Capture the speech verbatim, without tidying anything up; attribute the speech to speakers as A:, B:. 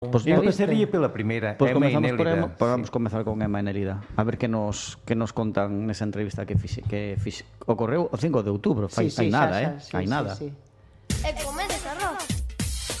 A: Pois
B: Eu
A: eu
B: que se ríe pela primeira,
A: Pois
B: Emma e
A: comezamos por Emma,
B: Nélida.
A: pois vamos comezar con Emma e Nélida. A ver que nos que nos contan nesa entrevista que fixe, que fixe. Ocorreu o cinco de outubro, fai
C: Sí, sí,
A: hai
C: xa,
A: nada,
C: xa,
A: eh?
C: sí,
A: Hai
C: sí,
A: nada.
C: sí.